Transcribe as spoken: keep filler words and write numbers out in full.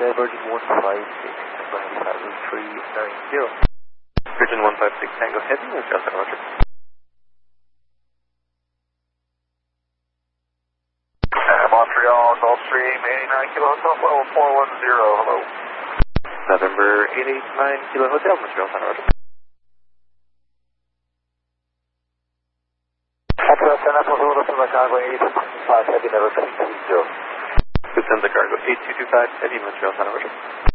Virgin one five six, Miami Flight three nine zero. Virgin one five six Tango Heavy, Montreal Center, roger. Uh, Montreal, Gulfstream, eighty-nine Kilo Hotel, level four one zero, hello. November eight eight nine Kilo Hotel, Montreal Center, roger. Montreal Center, Montreal Center, Chicago, eighty-two five Heavy, never zero. Descend the cargo, eight two two five Heavy, Montreal Center, roger.